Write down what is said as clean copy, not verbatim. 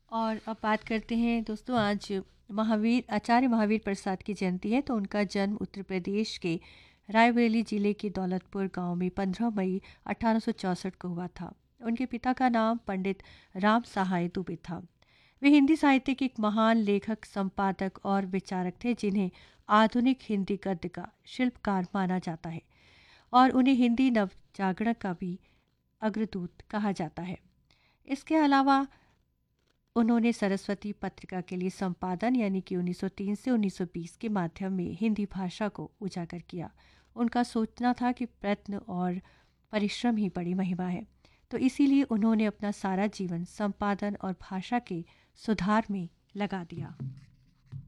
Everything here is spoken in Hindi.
और अब बात करते हैं दोस्तों, आज आचार्य महावीर प्रसाद की जयंती है। तो उनका जन्म उत्तर प्रदेश के रायबरेली जिले के दौलतपुर गांव में 15 मई 1864 को हुआ था। उनके पिता का नाम पंडित राम सहाय दुबे था। वे हिंदी साहित्य के एक महान लेखक, संपादक और विचारक थे, जिन्हें आधुनिक हिंदी गद्य का शिल्पकार माना जाता है और उन्हें हिंदी नवजागरण का भी अग्रदूत कहा जाता है। इसके अलावा उन्होंने सरस्वती पत्रिका के लिए संपादन यानी कि 1903 से 1920 के माध्यम में हिंदी भाषा को उजागर किया। उनका सोचना था कि प्रयत्न और परिश्रम ही बड़ी महिमा है, तो इसीलिए उन्होंने अपना सारा जीवन संपादन और भाषा के सुधार में लगा दिया।